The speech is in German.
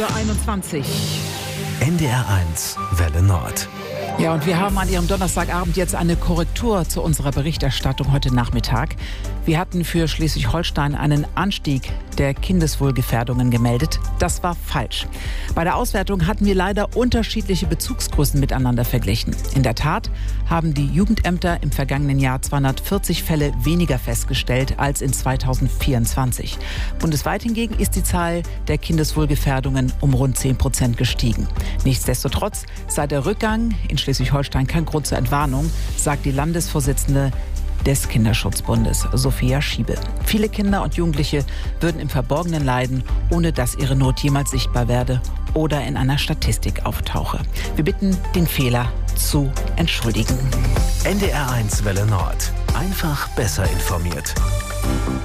21. NDR1 Welle Nord. Ja, und wir haben an Ihrem Donnerstagabend jetzt eine Korrektur zu unserer Berichterstattung heute Nachmittag. Wir hatten für Schleswig-Holstein einen Anstieg der Kindeswohlgefährdungen gemeldet. Das war falsch. Bei der Auswertung hatten wir leider unterschiedliche Bezugsgrößen miteinander verglichen. In der Tat haben die Jugendämter im vergangenen Jahr 240 Fälle weniger festgestellt als in 2024. Bundesweit hingegen ist die Zahl der Kindeswohlgefährdungen um rund 10% gestiegen. Nichtsdestotrotz sei der Rückgang in Schleswig-Holstein kein Grund zur Entwarnung, sagt die Landesvorsitzende des Kinderschutzbundes, Sophia Schiebe. Viele Kinder und Jugendliche würden im Verborgenen leiden, ohne dass ihre Not jemals sichtbar werde oder in einer Statistik auftauche. Wir bitten, den Fehler zu entschuldigen. NDR1 Welle Nord. Einfach besser informiert.